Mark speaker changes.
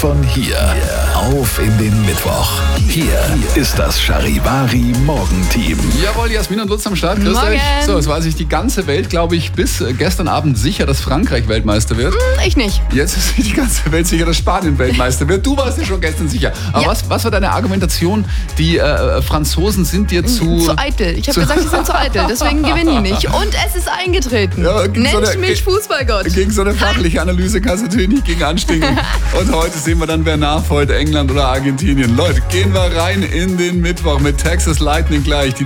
Speaker 1: von hier auf in den Mittwoch. Hier ist das Charivari Morgenteam.
Speaker 2: Jawohl, Jasmin und Lutz am Start. Grüß euch. So, es war sich die ganze Welt, glaube ich, bis gestern Abend sicher, dass Frankreich Weltmeister wird.
Speaker 3: Ich nicht.
Speaker 2: Jetzt ist sich die ganze Welt sicher, dass Spanien Weltmeister wird. Du warst dir schon gestern sicher. Aber
Speaker 3: Ja.
Speaker 2: was war deine Argumentation? Die Franzosen sind dir
Speaker 3: Zu eitel. Ich habe gesagt, sie sind zu eitel, deswegen gewinnen die nicht. Und es ist eingetreten.
Speaker 2: Ja, gegen so
Speaker 3: Nennt
Speaker 2: eine-
Speaker 3: mich Fußballgott.
Speaker 2: Gegen so eine fachliche Analyse kannst du natürlich nicht gegen anstinken. Und heute sehen wir dann, wer nachfolgt, England oder Argentinien. Leute, gehen wir rein in den Mittwoch mit Texas Lightning gleich. Die